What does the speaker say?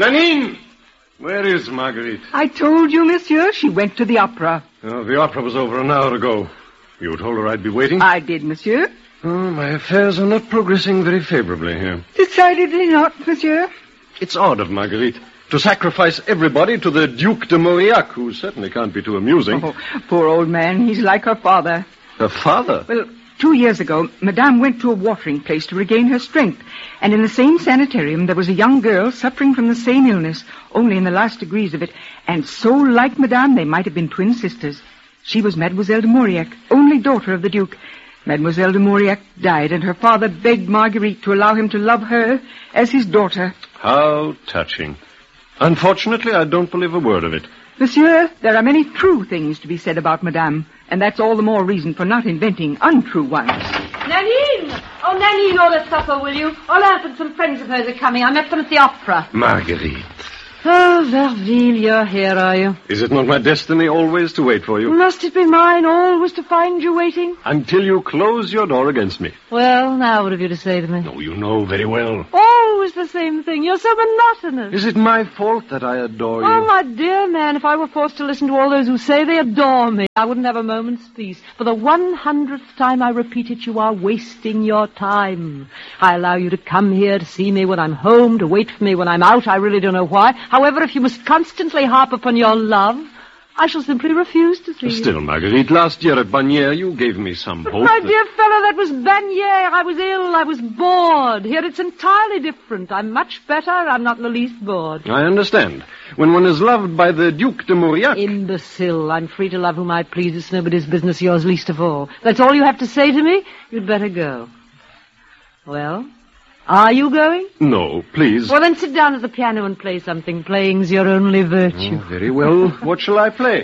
Nanine! Where is Marguerite? I told you, monsieur, she went to the opera. Oh, the opera was over an hour ago. You told her I'd be waiting? I did, monsieur. Oh, my affairs are not progressing very favorably here. Decidedly not, monsieur. It's odd of Marguerite to sacrifice everybody to the Duke de Mauriac, who certainly can't be too amusing. Oh, poor old man. He's like her father. Her father? Well, 2 years ago, Madame went to a watering place to regain her strength. And in the same sanitarium, there was a young girl suffering from the same illness, only in the last degrees of it. And so like Madame, they might have been twin sisters. She was Mademoiselle de Mauriac, only daughter of the Duke. Mademoiselle de Mauriac died, and her father begged Marguerite to allow him to love her as his daughter. How touching. Unfortunately, I don't believe a word of it. Monsieur, there are many true things to be said about Madame, and that's all the more reason for not inventing untrue ones. Nanine! Oh, Nanine, order supper, will you? Olympe and some friends of hers are coming. I met them at the opera. Marguerite. Oh, Verville, you're here, are you? Is it not my destiny always to wait for you? Must it be mine always to find you waiting? Until you close your door against me. Well, now what have you to say to me? No, you know very well. Always the same thing. You're so monotonous. Is it my fault that I adore you? Oh, my dear man, if I were forced to listen to all those who say they adore me, I wouldn't have a moment's peace. For the 100th time I repeat it, you are wasting your time. I allow you to come here to see me when I'm home, to wait for me when I'm out. I really don't know why. However, if you must constantly harp upon your love, I shall simply refuse to see you. Still, Marguerite, last year at Bagnères, you gave me some hope. My dear fellow, that was Bagnères. I was ill. I was bored. Here it's entirely different. I'm much better. I'm not in the least bored. I understand. When one is loved by the Duke de Mauriac... Imbecile. I'm free to love whom I please. It's nobody's business, yours least of all. That's all you have to say to me? You'd better go. Well... Are you going? No, please. Well, then sit down at the piano and play something. Playing's your only virtue. Oh, very well. What shall I play?